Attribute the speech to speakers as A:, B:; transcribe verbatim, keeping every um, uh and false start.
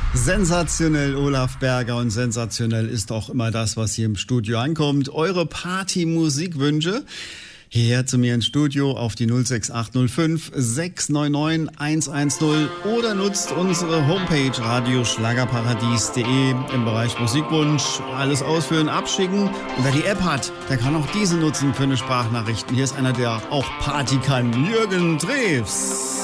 A: Sensationell, Olaf Berger, und sensationell ist auch immer das, was hier im Studio ankommt. Eure Party-Musikwünsche hierher zu mir ins Studio auf die null sechs acht null fünf sechs neun neun eins eins null oder nutzt unsere Homepage radioschlagerparadies punkt de im Bereich Musikwunsch. Alles ausfüllen, abschicken. Und wer die App hat, der kann auch diese nutzen für eine Sprachnachricht. Hier ist einer, der auch Party kann, Jürgen Drews.